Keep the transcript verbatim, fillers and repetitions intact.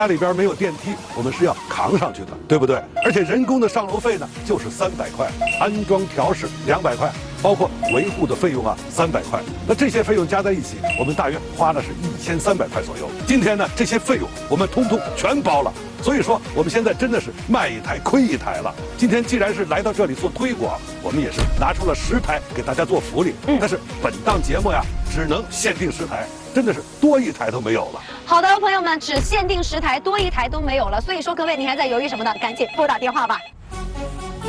家里边没有电梯，我们是要扛上去的，对不对？而且人工的上楼费呢，就是三百块，安装调试两百块，包括维护的费用啊三百块。那这些费用加在一起，我们大约花了是一千三百块左右。今天呢，这些费用我们通通全包了。所以说，我们现在真的是卖一台亏一台了。今天既然是来到这里做推广，我们也是拿出了十台给大家做福利。嗯，但是本档节目呀，只能限定十台，真的是多一台都没有了。 好的，朋友们，只限定十台，多一台都没有了。所以说，各位，你还在犹豫什么呢？赶紧拨打电话吧。